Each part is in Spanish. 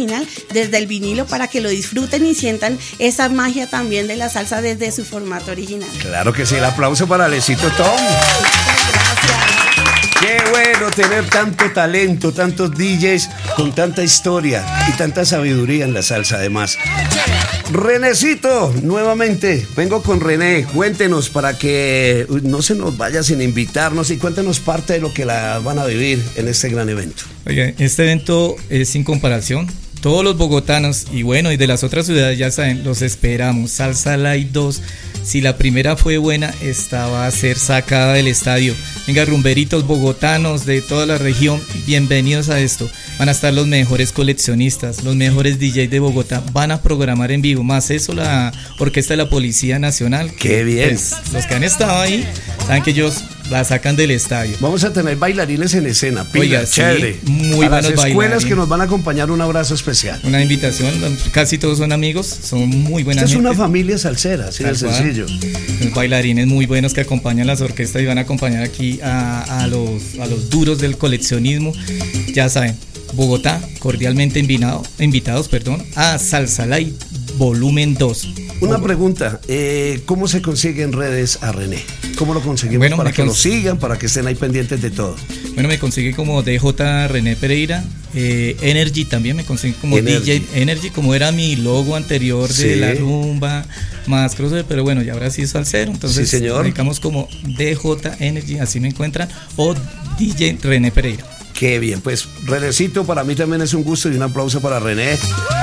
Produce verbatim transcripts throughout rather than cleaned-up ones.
original desde el vinilo para que lo disfruten y sientan esa magia también de la salsa desde su formato original. Claro que sí, el aplauso para Alecito Tom. Gracias. Qué bueno tener tanto talento, tantos D Js con tanta historia y tanta sabiduría en la salsa además. Renecito, nuevamente, vengo con René, cuéntenos para que no se nos vaya sin invitarnos y cuéntenos parte de lo que la van a vivir en este gran evento. Oiga, este evento es sin comparación. Todos los bogotanos y bueno, y de las otras ciudades ya saben, los esperamos. Salsa Light dos, si la primera fue buena, esta va a ser sacada del estadio. Venga, rumberitos bogotanos de toda la región, bienvenidos a esto. Van a estar los mejores coleccionistas, los mejores D Js de Bogotá, van a programar en vivo. Más eso, la Orquesta de la Policía Nacional. ¡Qué bien! Pues, los que han estado ahí, saben que ellos la sacan del estadio. Vamos a tener bailarines en escena, pila, Oiga, chévere. Sí, muy a las escuelas bailarines que nos van a acompañar, un abrazo especial. Una invitación, casi todos son amigos, son muy buenas. Esta es gente. una familia salsera, así de sencillo. Los bailarines muy buenos que acompañan las orquestas y van a acompañar aquí a, a, los, a los duros del coleccionismo. Ya saben, Bogotá, cordialmente invitado, invitados perdón, a Salsa Light Volumen dos. Una pregunta, eh, ¿cómo se consigue en redes a René? ¿Cómo lo conseguimos bueno, para que cons- lo sigan, para que estén ahí pendientes de todo? Bueno, me consigue como D J René Pereira, eh, Energy también me consigue como Energy. D J Energy, como era mi logo anterior de Sí. la rumba, más crossover, pero bueno, ya ahora sí es salsero, entonces Sí, señor. dedicamos como D J Energy, así me encuentran, o D J René Pereira. Qué bien, pues Renecito, para mí también es un gusto y un aplauso para René.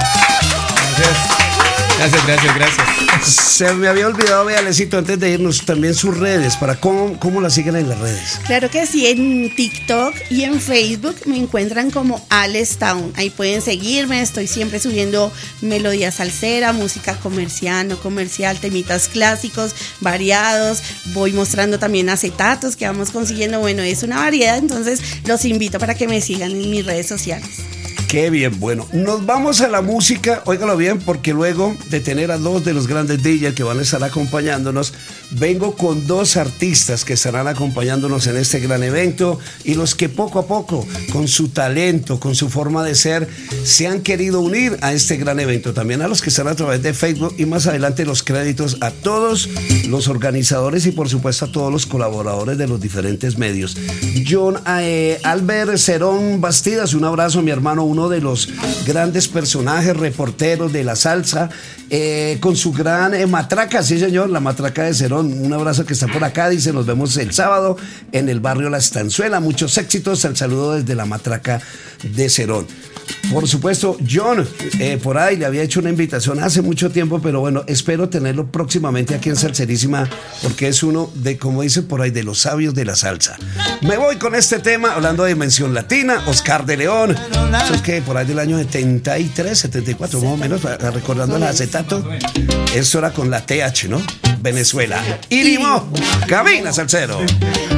Gracias, gracias, gracias. Se me había olvidado, Alecito, antes de irnos, también sus redes, para cómo, cómo la siguen en las redes. Claro que sí, en TikTok y en Facebook me encuentran como Alex Town. Ahí pueden seguirme, estoy siempre subiendo melodía salsera, música comercial, no comercial, temitas clásicos, variados. Voy mostrando también acetatos que vamos consiguiendo. Bueno, es una variedad, entonces los invito para que me sigan en mis redes sociales. Qué bien, bueno, nos vamos a la música, óigalo bien, porque luego de tener a dos de los grandes D Js que van a estar acompañándonos, vengo con dos artistas que estarán acompañándonos en este gran evento y los que poco a poco, con su talento, con su forma de ser, se han querido unir a este gran evento. También a los que están a través de Facebook y más adelante los créditos a todos los organizadores y por supuesto a todos los colaboradores de los diferentes medios. John eh, Albert Cerón Bastidas, un abrazo, mi hermano, uno de los grandes personajes, reporteros de la salsa, eh, con su gran eh, matraca, sí señor, la matraca de Cerón, un abrazo que está por acá, dice, nos vemos el sábado en el barrio La Estanzuela, muchos éxitos, el saludo desde la matraca de Cerón. Por supuesto, John, eh, por ahí le había hecho una invitación hace mucho tiempo, pero bueno, espero tenerlo próximamente aquí en Salserísima, porque es uno de, como dicen por ahí, de los sabios de la salsa. Me voy con este tema, hablando de Dimensión Latina, Oscar de León, eso es que por ahí del año setenta y tres, setenta y cuatro más o menos, recordando el acetato, eso era con la T H, ¿no? Venezuela. Irimo, camina salsero.